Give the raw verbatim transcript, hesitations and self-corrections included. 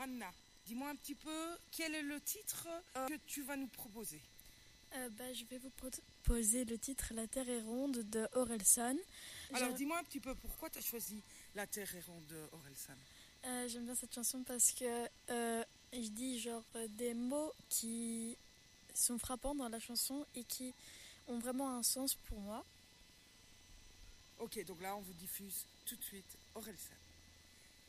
Anna, dis-moi un petit peu quel est le titre euh, que tu vas nous proposer. Euh, bah, je vais vous proposer le titre La Terre est ronde de Orelsan. Alors J'ai- dis-moi un petit peu pourquoi tu as choisi La Terre est ronde de Orelsan. euh, J'aime bien cette chanson parce que euh, je dis genre euh, des mots qui sont frappants dans la chanson et qui ont vraiment un sens pour moi. Ok, donc là on vous diffuse tout de suite Orelsan.